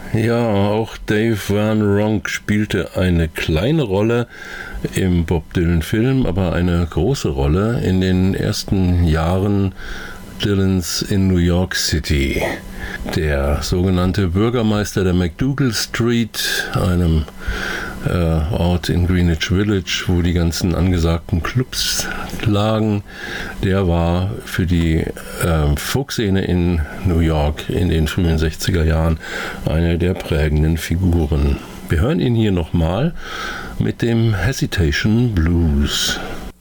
Ja, auch Dave Van Ronk spielte eine kleine Rolle im Bob Dylan-Film, aber eine große Rolle in den ersten Jahren Dylans in New York City. Der sogenannte Bürgermeister der MacDougal Street, einem Ort in Greenwich Village, wo die ganzen angesagten Clubs lagen, der war für die Folkszene in New York in den frühen 60er Jahren eine der prägenden Figuren. Wir hören ihn hier nochmal mit dem Hesitation Blues.